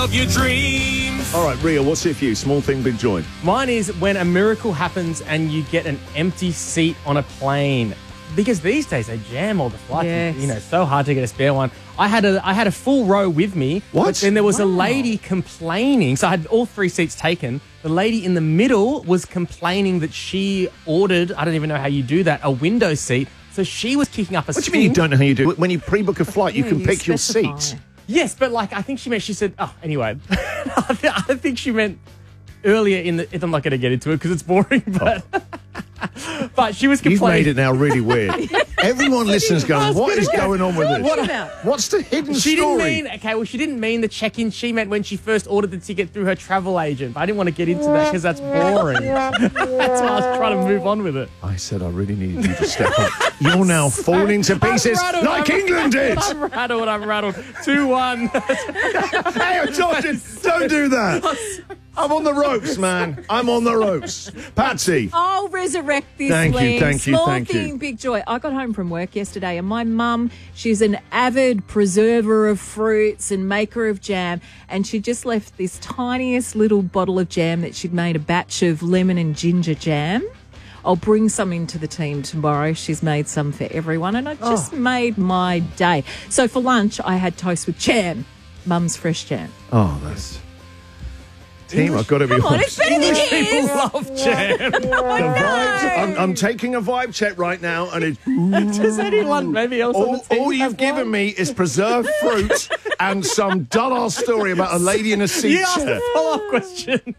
of your dreams. All right, Ria, what's it for you? Small thing, big joy. Mine is when a miracle happens and you get an empty seat on a plane. Because these days they jam all the flights. Yes. So hard to get a spare one. I had a full row with me. What? But then there was a lady complaining. So I had all 3 seats taken. The lady in the middle was complaining that she ordered, I don't even know how you do that, a window seat. So she was kicking up a What do you mean you don't know how you do it? When you pre-book a flight, you can pick your specify. seats. Yes, but I think she said, anyway. I think she meant earlier I'm not going to get into it because it's boring, but... But she was You've complaining. made it now really weird. Everyone listens going, what is going on with What this? about? What's the hidden She story? she didn't mean the check-in. She meant when she first ordered the ticket through her travel agent. But I didn't want to get into that because that's boring. That's why I was trying to move on with it. I said I really needed you to step up. You're now falling to pieces like England did. I'm rattled. 2-1. Hey, don't do that. I'm on the ropes, man. I'm on the ropes. Patsy. I'll resurrect this, Thank you, Liam. thank you, Small thank thing, you. big joy. I got home from work yesterday and my mum, she's an avid preserver of fruits and maker of jam, and she just left this tiniest little bottle of jam that she'd made a batch of lemon and ginger jam. I'll bring some into the team tomorrow. She's made some for everyone, and it just made my day. So for lunch, I had toast with jam, Mum's fresh jam. Oh, that's... Team, I've got to be Come on, it's honest. better than People his. love jam. The vibes, I'm taking a vibe check right now, and it's... Does anyone maybe else on the team All you've have given one? me is preserved fruit and some dull-ass story about a lady in a seat You asked chair. a follow-up question.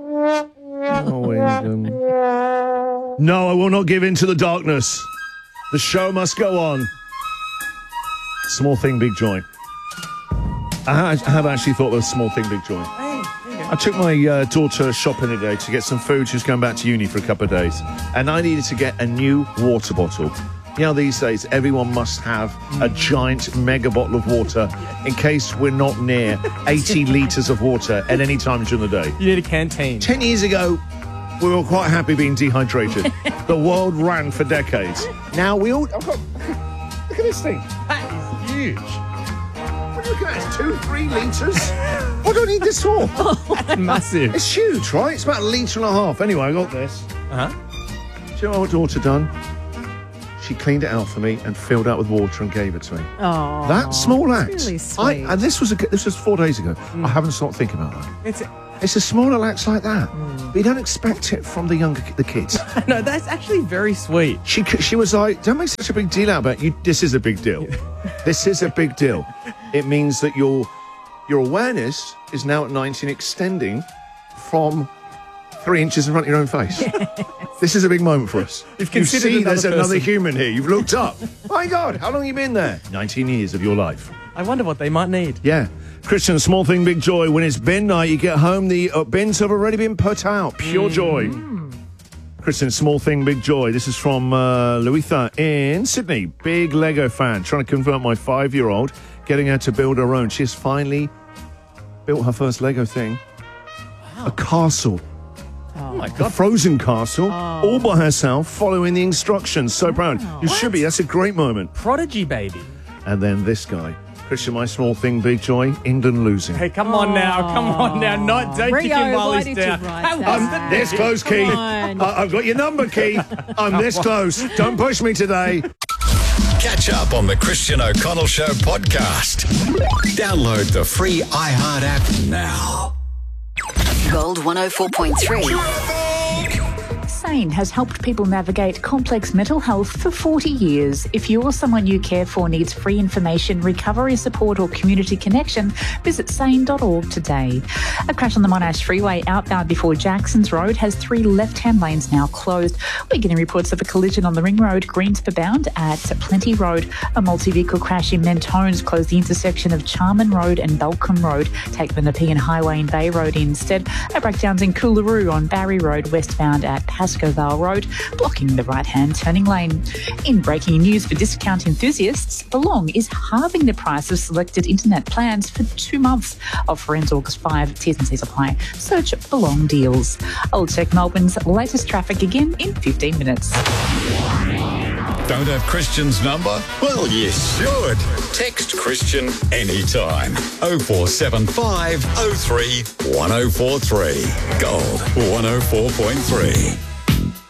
No, I will not give in to the darkness. The show must go on. Small thing, big joy. I have actually thought of a small thing, big joy. I took my daughter shopping today to get some food. She was going back to uni for a couple of days. And I needed to get a new water bottle. You know, these days, everyone must have a giant mega bottle of water in case we're not near 80 litres of water at any time during the day. You need a canteen. 10 years ago, we were quite happy being dehydrated. The world ran for decades. Now we all... look at this thing. That is huge. What are you looking at? It's 2-3 litres? What do I need this for? That's massive. It's huge, right? It's about 1.5 litres. Anyway, I got this. Uh-huh. Do you know what my daughter done? She cleaned it out for me and filled out with water and gave it to me. Oh, That small act. really sweet. And this was 4 days ago. I haven't stopped thinking about that. It's a small little acts like that. But you don't expect it from the kids. No, that's actually very sweet. She was like, don't make such a big deal about it. This is a big deal. This is a big deal. It means that your awareness is now at 19, extending from 3 inches in front of your own face. This is a big moment for us. You've You considered see there's another another person. human here. You've looked up. My God, how long have you been there? 19 years of your life. I wonder what they might need. Yeah. Christian, small thing, big joy. When it's bin night, you get home, the bins have already been put out. Pure joy. Christian, small thing, big joy. This is from Louitha in Sydney. Big Lego fan. Trying to convert my 5-year-old, getting her to build her own. She has finally built her first Lego thing. Wow. A castle. Oh my A God. frozen castle, all by herself, following the instructions. So proud. You should be. That's a great moment. Prodigy baby. And then this guy. Christian, my small thing, big joy. England losing. Hey, come on now. Don't kick Rio, him while why he's did down. you write How that? was I'm this close, Key. on. I've got your number, Key. I'm this close. Don't push me today. Catch up on the Christian O'Connell Show podcast. Download the free iHeart app now. Gold 104.3. SANE has helped people navigate complex mental health for 40 years. If you or someone you care for needs free information, recovery support or community connection, visit sane.org today. A crash on the Monash Freeway outbound before Jacksons Road has 3 left-hand lanes now closed. We're getting reports of a collision on the Ring Road, Greenspa bound at Plenty Road. A multi-vehicle crash in Mentones closed the intersection of Charman Road and Balcombe Road. Take the Nepean Highway and Bay Road instead. A breakdowns in Coolaroo on Barry Road westbound at Pasco Vale Road, blocking the right-hand turning lane. In breaking news for discount enthusiasts, Belong is halving the price of selected internet plans for 2 months. Offer ends August 5. T's and C's apply. Search Belong deals. I'll check Melbourne's latest traffic again in 15 minutes. Don't have Christian's number? Well, you should. Text Christian anytime. 0475 03 1043. Gold 104.3.